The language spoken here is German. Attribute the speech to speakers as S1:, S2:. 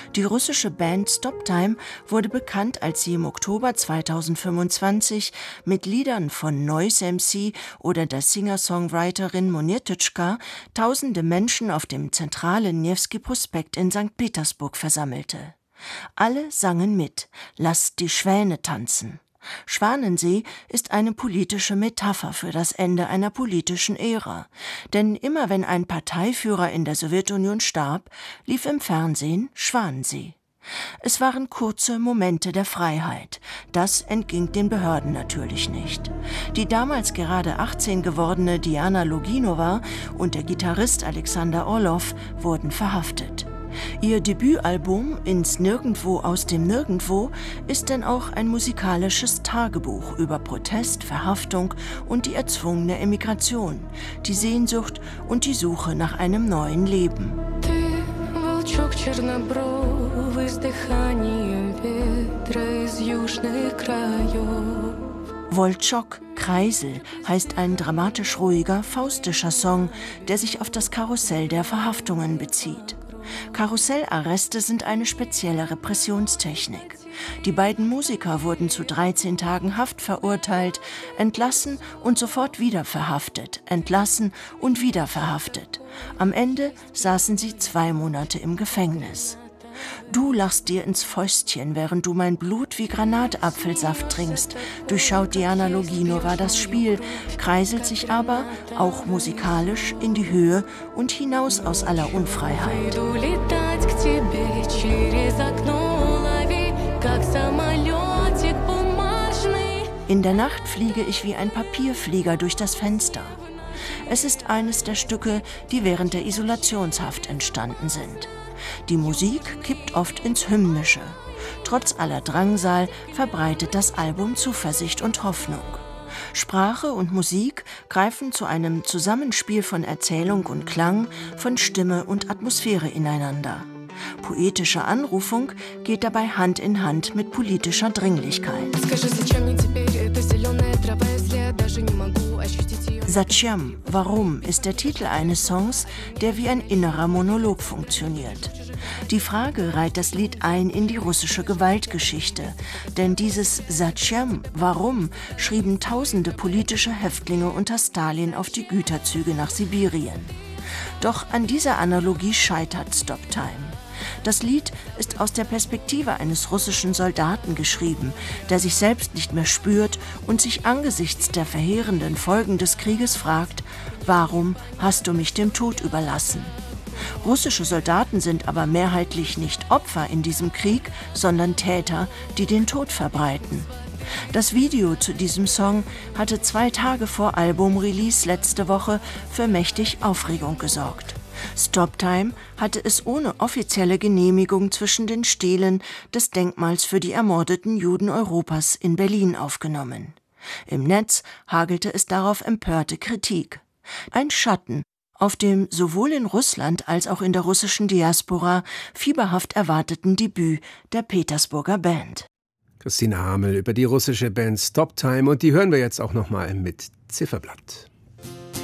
S1: Die russische Band Stop Time wurde bekannt, als sie im Oktober 2025 mit Liedern von Noise MC oder der Singer-Songwriterin Monetitschka tausende Menschen auf dem zentralen Newski-Prospekt in St. Petersburg versammelte. Alle sangen mit: Lasst die Schwäne tanzen. Schwanensee ist eine politische Metapher für das Ende einer politischen Ära. Denn immer wenn ein Parteiführer in der Sowjetunion starb, lief im Fernsehen Schwanensee. Es waren kurze Momente der Freiheit. Das entging den Behörden natürlich nicht. Die damals gerade 18 gewordene Diana Loginova und der Gitarrist Alexander Orlov wurden verhaftet. Ihr Debütalbum »Ins Nirgendwo aus dem Nirgendwo« ist denn auch ein musikalisches Tagebuch über Protest, Verhaftung und die erzwungene Emigration, die Sehnsucht und die Suche nach einem neuen Leben. Woltschok, Kreisel heißt ein dramatisch ruhiger, faustischer Song, der sich auf das Karussell der Verhaftungen bezieht. Karussellarreste sind eine spezielle Repressionstechnik. Die beiden Musiker wurden zu 13 Tagen Haft verurteilt, entlassen und sofort wieder verhaftet, entlassen und wieder verhaftet. Am Ende saßen sie 2 Monate im Gefängnis. Du lachst dir ins Fäustchen, während du mein Blut wie Granatapfelsaft trinkst, durchschaut Diana Loginova das Spiel, kreiselt sich aber, auch musikalisch, in die Höhe und hinaus aus aller Unfreiheit. In der Nacht fliege ich wie ein Papierflieger durch das Fenster. Es ist eines der Stücke, die während der Isolationshaft entstanden sind. Die Musik kippt oft ins Hymnische. Trotz aller Drangsal verbreitet das Album Zuversicht und Hoffnung. Sprache und Musik greifen zu einem Zusammenspiel von Erzählung und Klang, von Stimme und Atmosphäre ineinander. Poetische Anrufung geht dabei Hand in Hand mit politischer Dringlichkeit. Zatschem, warum, ist der Titel eines Songs, der wie ein innerer Monolog funktioniert. Die Frage reiht das Lied ein in die russische Gewaltgeschichte, denn dieses Zatschem, warum, schrieben tausende politische Häftlinge unter Stalin auf die Güterzüge nach Sibirien. Doch an dieser Analogie scheitert Stop Time. Das Lied ist aus der Perspektive eines russischen Soldaten geschrieben, der sich selbst nicht mehr spürt und sich angesichts der verheerenden Folgen des Krieges fragt: Warum hast du mich dem Tod überlassen? Russische Soldaten sind aber mehrheitlich nicht Opfer in diesem Krieg, sondern Täter, die den Tod verbreiten. Das Video zu diesem Song hatte 2 Tage vor Albumrelease letzte Woche für mächtig Aufregung gesorgt. Stop Time hatte es ohne offizielle Genehmigung zwischen den Stelen des Denkmals für die ermordeten Juden Europas in Berlin aufgenommen. Im Netz hagelte es darauf empörte Kritik. Ein Schatten auf dem sowohl in Russland als auch in der russischen Diaspora fieberhaft erwarteten Debüt der Petersburger Band.
S2: Christine Hamel über die russische Band Stop Time, und die hören wir jetzt auch nochmal mit Zifferblatt.